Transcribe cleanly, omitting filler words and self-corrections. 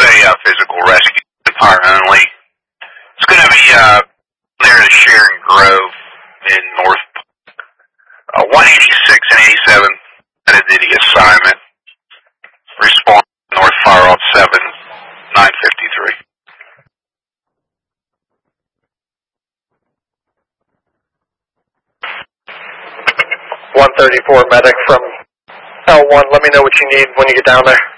a physical rescue part only. It's going to be near the Sharon Grove in North 186 and 87. I did the assignment. Respond North Fire Road 7, 953. .134 medic from L1. Let me know what you need when you get down there.